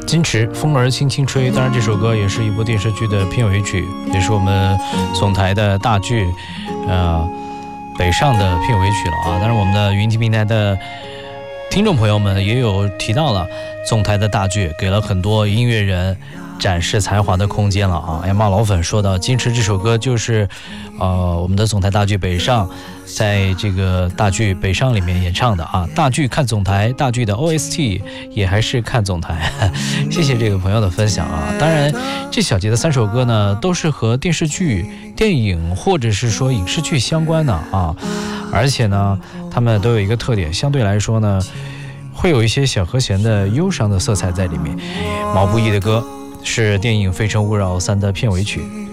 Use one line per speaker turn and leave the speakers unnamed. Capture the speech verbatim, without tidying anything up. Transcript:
矜持风儿轻轻吹，当然这首歌也是一部电视剧的片尾曲，也是我们总台的大剧呃北上的片尾曲了啊。当然我们的云听平台的听众朋友们也有提到了，总台的大剧给了很多音乐人展示才华的空间了啊！哎骂老粉说到《矜持》这首歌就是，呃，我们的总台大剧北上，在这个大剧北上里面演唱的啊。大剧看总台，大剧的 O S T 也还是看总台。谢谢这个朋友的分享啊！当然，这小节的三首歌呢，都是和电视剧、电影或者是说影视剧相关的啊，而且呢，他们都有一个特点，相对来说呢，会有一些小和弦的忧伤的色彩在里面。毛不易的歌是电影《非诚勿扰三》的片尾曲，